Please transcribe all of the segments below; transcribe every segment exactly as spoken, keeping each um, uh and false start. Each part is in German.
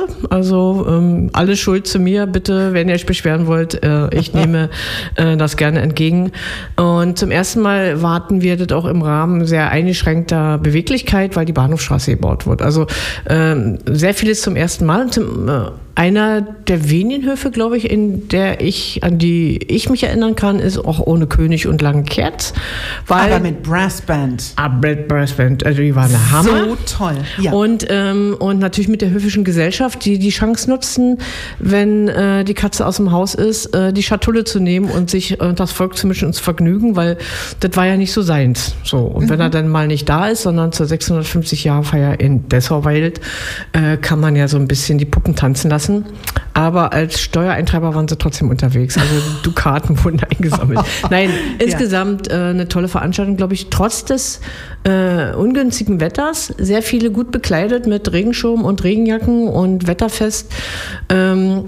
Also ähm, alle Schuld zu mir, bitte, wenn ihr euch beschweren wollt. Äh, ich nehme äh, das gerne entgegen. Und zum ersten Mal warten wir das auch im Rahmen sehr eingeschränkter Beweglichkeit, weil die Bahnhofstraße gebaut wird. Also ähm, sehr vieles zum ersten Mal. Und zum, äh, einer der wenigen Höfe, glaube ich, in der ich, an die ich mich erinnern kann, ist auch ohne König und langen Kerz. Weil, aber mit Brassband. Ah, mit Brassband, also die war eine Hammer. So toll. Ja. Und, ähm, und natürlich mit der höfischen Gesellschaft, die die Chance nutzen, wenn äh, die Katze aus dem Haus ist, äh, die Schatulle zu nehmen und sich äh, das Volk zu mischen und zu vergnügen, weil das war ja nicht so seins. So. Und mhm. wenn er dann mal nicht da ist, sondern zur sechshundertfünfzig-Jahr-Feier in Dessau weilt, äh, kann man ja so ein bisschen die Puppen tanzen lassen. Aber als Steuereintreiber waren sie trotzdem unterwegs. Also Dukaten wurden eingesammelt. Nein, insgesamt äh, eine tolle Veranstaltung, glaube ich, trotz des äh, ungünstigen Wetters. Sehr viele gut bekleidet mit Regenschirm und Regenjacken und wetterfest. Ähm,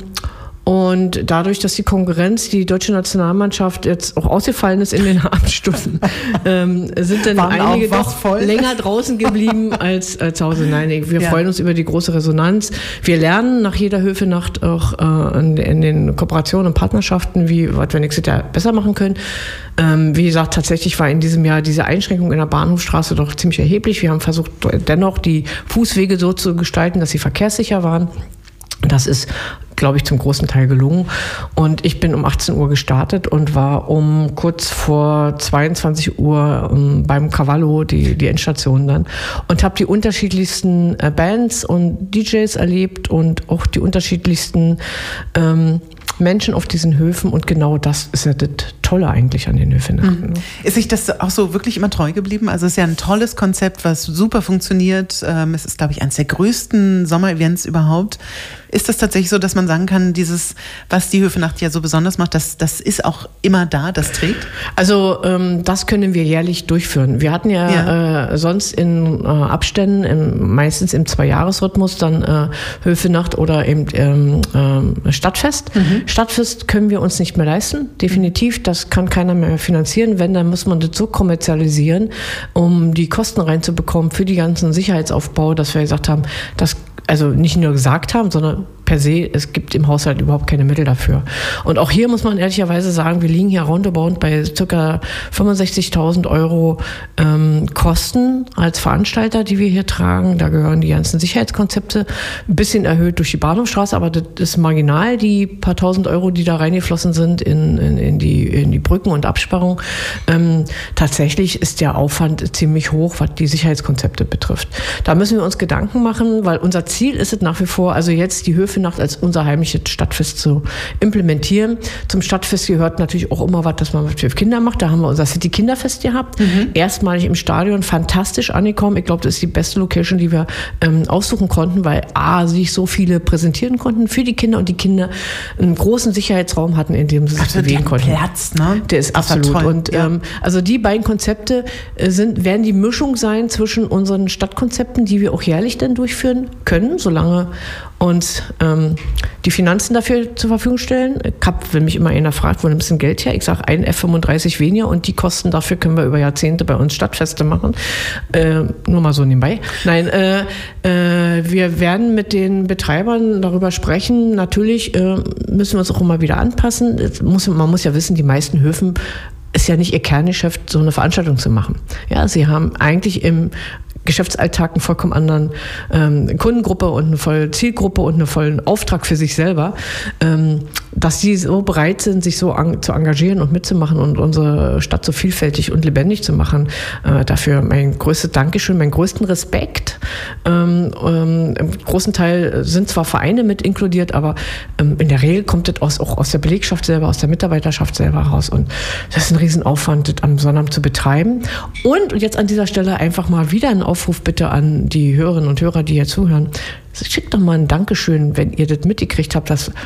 Und dadurch, dass die Konkurrenz, die deutsche Nationalmannschaft jetzt auch ausgefallen ist in den Abendstunden, ähm, sind dann Waren einige doch voll? länger draußen geblieben als äh, zu Hause. Nein, wir ja. freuen uns über die große Resonanz. Wir lernen nach jeder Höfenacht auch äh, in, in den Kooperationen und Partnerschaften, wie was wir nächstes Jahr besser machen können. Ähm, wie gesagt, tatsächlich war in diesem Jahr diese Einschränkung in der Bahnhofstraße doch ziemlich erheblich. Wir haben versucht, dennoch die Fußwege so zu gestalten, dass sie verkehrssicher waren. Das ist, glaube ich, zum großen Teil gelungen. Und ich bin um achtzehn Uhr gestartet und war um kurz vor zweiundzwanzig Uhr um, beim Cavallo, die, die Endstation dann, und habe die unterschiedlichsten äh, Bands und D Js erlebt und auch die unterschiedlichsten ähm, Menschen auf diesen Höfen. Und genau das ist ja das Tolle eigentlich an den Höfenachten. Mhm. Ist sich das auch so wirklich immer treu geblieben? Also es ist ja ein tolles Konzept, was super funktioniert. Es ist, glaube ich, eines der größten Sommerevents überhaupt. Ist das tatsächlich so, dass man sagen kann, dieses, was die Höfenacht ja so besonders macht, das, das ist auch immer da, das trägt? Also ähm, das können wir jährlich durchführen. Wir hatten ja, ja. Äh, sonst in äh, Abständen, im, meistens im Zweijahresrhythmus, dann äh, Höfenacht oder eben ähm, äh, Stadtfest. Mhm. Stadtfest können wir uns nicht mehr leisten, definitiv. Das kann keiner mehr finanzieren. Wenn, dann muss man das so kommerzialisieren, um die Kosten reinzubekommen für die ganzen Sicherheitsaufbau, dass wir gesagt haben, das also nicht nur gesagt haben, sondern per se, es gibt im Haushalt überhaupt keine Mittel dafür. Und auch hier muss man ehrlicherweise sagen, wir liegen hier roundabout bei ca. fünfundsechzigtausend Euro ähm, Kosten als Veranstalter, die wir hier tragen. Da gehören die ganzen Sicherheitskonzepte ein bisschen erhöht durch die Bahnhofstraße, aber das ist marginal, die paar tausend Euro, die da reingeflossen sind in, in, in, die, in die Brücken und Absperrung. Ähm, tatsächlich ist der Aufwand ziemlich hoch, was die Sicherheitskonzepte betrifft. Da müssen wir uns Gedanken machen, weil unser Ziel ist es nach wie vor, also jetzt die Höfenacht als unser heimliches Stadtfest zu implementieren. Zum Stadtfest gehört natürlich auch immer was, dass man was für Kinder macht. Da haben wir unser City Kinderfest gehabt. Mhm. Erstmalig im Stadion, fantastisch angekommen. Ich glaube, das ist die beste Location, die wir ähm, aussuchen konnten, weil A, sich so viele präsentieren konnten für die Kinder und die Kinder einen großen Sicherheitsraum hatten, in dem sie sich also bewegen konnten. Platz, ne? Der ist das absolut. Toll. Und ja. ähm, also die beiden Konzepte äh, sind, werden die Mischung sein zwischen unseren Stadtkonzepten, die wir auch jährlich dann durchführen können, solange uns ähm, die Finanzen dafür zur Verfügung stellen. Ich hab, wenn mich immer einer fragt, wo nimmst du Geld her? Ich sage, ein F fünfunddreißig weniger und die Kosten dafür können wir über Jahrzehnte bei uns Stadtfeste machen. Äh, nur mal so nebenbei. Nein, äh, äh, wir werden mit den Betreibern darüber sprechen. Natürlich äh, müssen wir uns auch immer wieder anpassen. Es muss, man muss ja wissen, die meisten Höfen ist ja nicht ihr Kerngeschäft, so eine Veranstaltung zu machen. Ja, sie haben eigentlich im Geschäftsalltag einen vollkommen anderen ähm, Kundengruppe und eine volle Zielgruppe und einen vollen Auftrag für sich selber, ähm, dass sie so bereit sind, sich so an, zu engagieren und mitzumachen und unsere Stadt so vielfältig und lebendig zu machen. Äh, dafür mein größtes Dankeschön, meinen größten Respekt. Ähm, ähm, Im großen Teil sind zwar Vereine mit inkludiert, aber ähm, in der Regel kommt das aus, auch aus der Belegschaft selber, aus der Mitarbeiterschaft selber raus. Und das ist ein Riesenaufwand, das am Sonnabend zu betreiben. Und, und jetzt an dieser Stelle einfach mal wieder ein Aufruf bitte an die Hörerinnen und Hörer, die hier zuhören. Schickt doch mal ein Dankeschön, wenn ihr das mitgekriegt habt, dass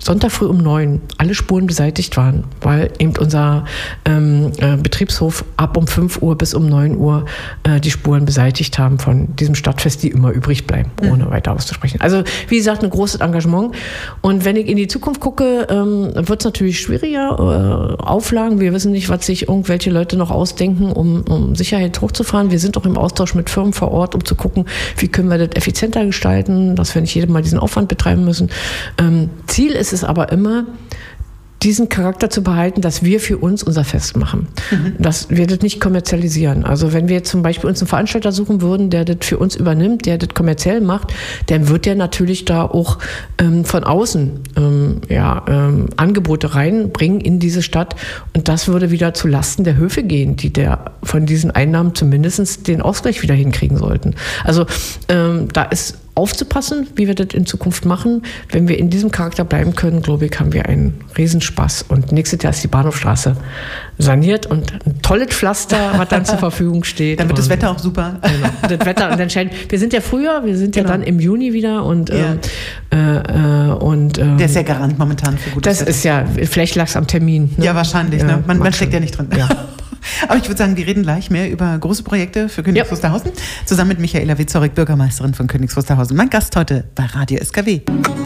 Sonntag früh um neun alle Spuren beseitigt waren, weil eben unser ähm, äh, Betriebshof ab um fünf Uhr bis um neun Uhr äh, die Spuren beseitigt haben von diesem Stadtfest, die immer übrig bleiben, ohne mhm. weiter auszusprechen. Also wie gesagt, ein großes Engagement. Und wenn ich in die Zukunft gucke, ähm, wird es natürlich schwieriger. Äh, Auflagen, wir wissen nicht, was sich irgendwelche Leute noch ausdenken, um, um Sicherheit hochzufahren. Wir sind auch im Austausch mit Firmen vor Ort, um zu gucken, wie können wir das effizienter gestalten, dass wir nicht jedes Mal diesen Aufwand betreiben müssen. Ähm, Ziel ist es aber immer, diesen Charakter zu behalten, dass wir für uns unser Fest machen. Mhm. Dass wir das nicht kommerzialisieren. Also wenn wir jetzt zum Beispiel uns einen Veranstalter suchen würden, der das für uns übernimmt, der das kommerziell macht, dann wird der natürlich da auch ähm, von außen ähm, ja, ähm, Angebote reinbringen in diese Stadt. Und das würde wieder zu Lasten der Höfe gehen, die der von diesen Einnahmen zumindest den Ausgleich wieder hinkriegen sollten. Also ähm, da ist aufzupassen, wie wir das in Zukunft machen. Wenn wir in diesem Charakter bleiben können, glaube ich, haben wir einen Riesenspaß. Und nächstes Jahr ist die Bahnhofstraße saniert und ein tolles Pflaster, was dann zur Verfügung steht. Dann wird das Wetter auch super. Genau. Das Wetter und dann scheint, wir sind ja früher, wir sind genau. ja dann im Juni wieder und ja. äh, und ähm, der ist ja Garant momentan für gutes das Wetter. Das ist ja, vielleicht lag es am Termin. Ne? Ja, wahrscheinlich. Ja, ne? Man, man steckt ja nicht drin. Ja. Aber ich würde sagen, wir reden gleich mehr über große Projekte für Königs Wusterhausen. Ja. Zusammen mit Michaela Wieczorek, Bürgermeisterin von Königs Wusterhausen. Mein Gast heute bei Radio S K W.